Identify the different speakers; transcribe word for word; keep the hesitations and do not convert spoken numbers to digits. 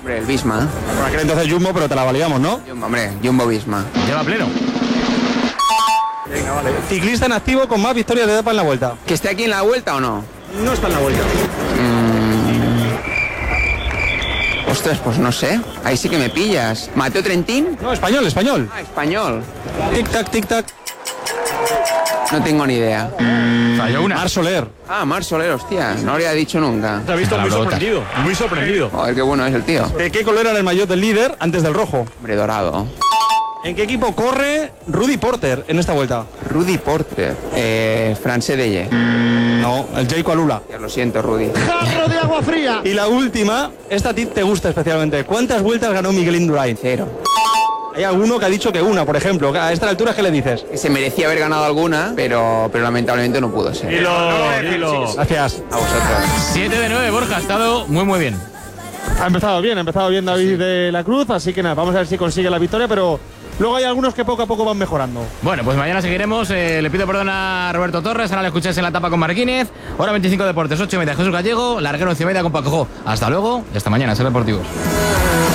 Speaker 1: Hombre, el Visma.
Speaker 2: Por aquel entonces Jumbo, pero te la validamos, ¿no?
Speaker 1: Jumbo, hombre, Jumbo Visma.
Speaker 3: Lleva pleno.
Speaker 2: Venga, vale. Ciclista en activo con más victorias de etapa en la Vuelta.
Speaker 1: ¿Que esté aquí en la Vuelta o no?
Speaker 2: No está en la Vuelta.
Speaker 1: Mm. Ostras, pues no sé. Ahí sí que me pillas. ¿Mateo Trentín?
Speaker 2: No, español, español.
Speaker 1: Ah, español.
Speaker 2: Tic-tac, tic-tac.
Speaker 1: No tengo ni idea.
Speaker 3: Falló una.
Speaker 2: Mar Soler.
Speaker 1: Ah, Mar Soler, hostia. No lo habría dicho nunca.
Speaker 4: Te ha visto
Speaker 3: Te la
Speaker 4: muy
Speaker 3: botas.
Speaker 4: sorprendido, muy sorprendido.
Speaker 1: Joder, qué bueno es el tío.
Speaker 2: ¿De qué color era el maillot del líder antes del rojo?
Speaker 1: Hombre, dorado.
Speaker 2: ¿En qué equipo corre Rudy Porter en esta Vuelta?
Speaker 1: Rudy Porter. Eh, Francé Deye.
Speaker 2: No, el Jayco Alula.
Speaker 1: Ya lo siento, Rudy.
Speaker 5: Jarro de agua fría.
Speaker 2: Y la última, esta a ti te gusta especialmente. ¿Cuántas vueltas ganó Miguel Indurain?
Speaker 1: Cero.
Speaker 2: Hay alguno que ha dicho que una, por ejemplo. A esta altura, ¿qué le dices?
Speaker 1: Que se merecía haber ganado alguna, pero, pero lamentablemente no pudo ser.
Speaker 4: Dilo, dilo.
Speaker 2: Gracias.
Speaker 1: A vosotros.
Speaker 3: siete de nueve, Borja. Ha estado muy, muy bien.
Speaker 5: Ha empezado bien, ha empezado bien David de la Cruz, así que nada, vamos a ver si consigue la victoria, pero luego hay algunos que poco a poco van mejorando.
Speaker 3: Bueno, pues mañana seguiremos. Eh, le pido perdón a Roberto Torres. Ahora le escucháis en la tapa con Marquínez. Hora veinticinco Deportes, ocho y media Jesús Gallego. Larguero once y media con Paco Jo. Hasta luego y hasta mañana. Ser deportivos.